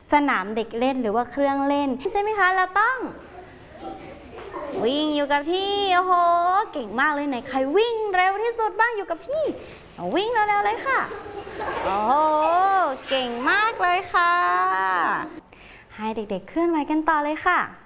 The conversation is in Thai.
สนามเด็กเล่นหรือว่าเครื่องเล่นใช่ไหมคะเราต้องวิ่งอยู่กับที่โอ้โหเก่งมากเลยไหนใครวิ่งเร็วที่สุดบ้างอยู่กับที่วิ่งเร็วๆเลยค่ะโอ้โหเก่งมากเลยค่ะให้เด็กๆเคลื่อนไหวกันต่อเลยค่ะ